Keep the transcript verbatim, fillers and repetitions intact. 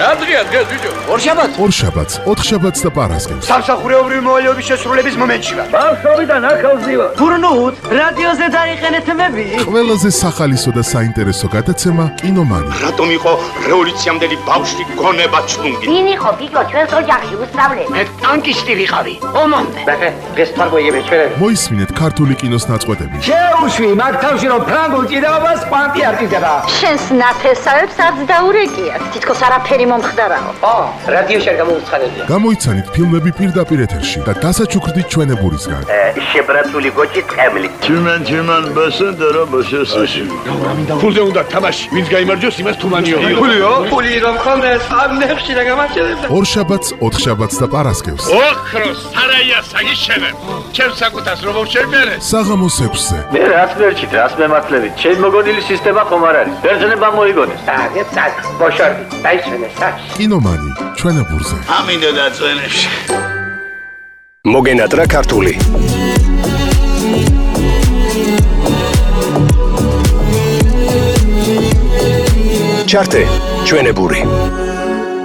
რა დღეა დღეს ბიჭო? ორშაბათს. ორშაბათს, ოთხშაბათს და პარასკევს. სამსახურეობრივი მოვალეობის შესრულების მომენტში ვარ. ბავშვობიდან ახალზივა. გურნუთ, რადიოზე დაიყენეთ მები. ყველაზე სახალისო და საინტერესო გადაცემა კინომანი. რატომ იყო რევოლუციამდელი ბავშვი გონება ჩუნგი? ვინ იყო ბიჭო ჩვენს ოჯახში უსწავლე? მე ტანკისტი ვიყავი. ომამდე. ბახე, დღეს თარგოიები ჩვენები. მოისმინეთ ქართული კინოს ნაწყვეტები. შეუშვი მაგ თავში რომ ფრანგულ ჭიდაობას კვანტი არტიზება. შენს ნათესავებს არც დაურეკიათ. თითქოს არაფერი მომხდარაო. ო, რადიოში არ გამოუცხადებია. გამოიცანით ფილმები პირდაპირ ეთერში და დასაჩუქრდით ჩვენებურისგან. შებრაცული გოჭი წემლი. Tümen tümen besen dara başasın. ფულზე უნდა თამაში, ვინც გაიმარჯვოს, იმას თუმანიო. ფულიო? ფული რომ ხონდეს, ამ ნეხში რა გამარჯვებდა. ორშაბათს, ოთხშაბათს და პარასკევს. ოქროს სარაია საგიშენებ. ჩემს საკუთას რომ მოვშერბერე. საღამოს ექვსზე. Ne rast verçit, rast mematlevi. Çel mogodili sistema xomar არის. ბერძნება მოიგონეს. აგეთ სად, ბოშორდი, დაიშვენე საჩ. კინომანი, ჩვენებურზე. ამინდო დაწვენებში. მოგენატრა ქართული. ჩარტე ჩვენებური.